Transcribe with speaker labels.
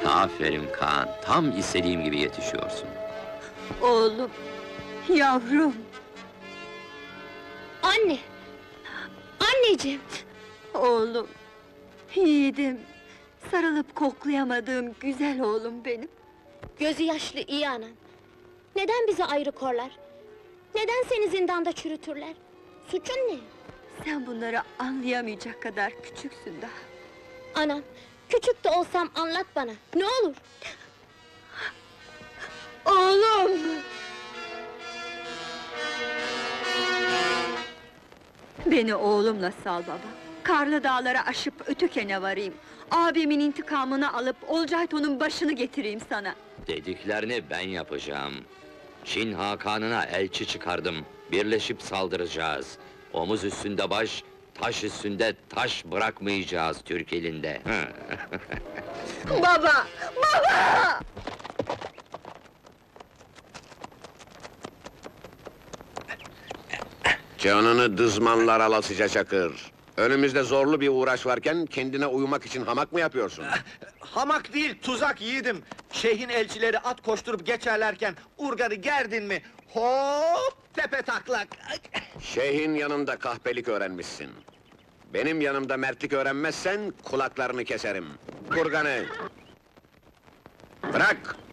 Speaker 1: Aferin Kaan, tam istediğim gibi yetişiyorsun.
Speaker 2: Oğlum, yavrum,
Speaker 3: Anne! Anneciğim!
Speaker 2: oğlum, yiğidim, sarılıp koklayamadığım güzel oğlum benim.
Speaker 3: Gözü yaşlı iyi anan. Neden bizi ayrı korlar? Neden seni zindanda çürütürler? Suçun ne?
Speaker 2: Sen bunları anlayamayacak kadar küçüksün daha.
Speaker 3: Anam, küçük de olsam anlat bana, ne olur!
Speaker 2: Oğlum! Beni oğlumla sal baba. Karlı dağları aşıp Ötüken'e varayım. Abimin intikamını alıp Olcayto'nun başını getireyim sana.
Speaker 1: Dediklerini ben yapacağım. Çin Hakan'ına elçi çıkardım. Birleşip saldıracağız. Omuz üstünde baş, taş üstünde taş bırakmayacağız Türk elinde.
Speaker 2: Baba! Baba!
Speaker 4: Canını dızmanlar alasıca Çakır. Önümüzde zorlu bir uğraş varken kendine uyumak için hamak mı yapıyorsun?
Speaker 5: Hamak değil, tuzak yiğidim! Şeyhin elçileri at koşturup geçerlerken urganı gerdin mi? Hop! Tepe taklak!
Speaker 4: Şeyhin yanında kahpelik öğrenmişsin. Benim yanımda mertlik öğrenmezsen kulaklarını keserim. Kurganı! Bırak!